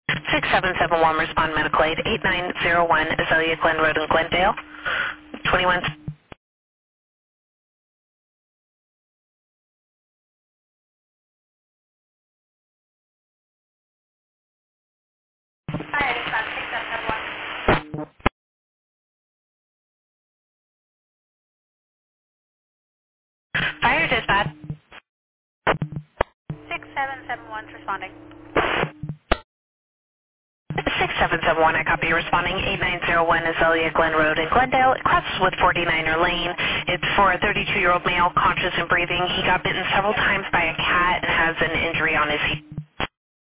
6771, respond medical aid, 8901 Azalea Glen Road in Glendale, 21. Fire dispatch 6771. Fire dispatch. 6771 responding. 6771, I copy you responding, 8901 Azalea Glen Road in Glendale. It crosses with 49er Lane. It's for a 32-year-old male, conscious and breathing. He got bitten several times by a cat and has an injury on his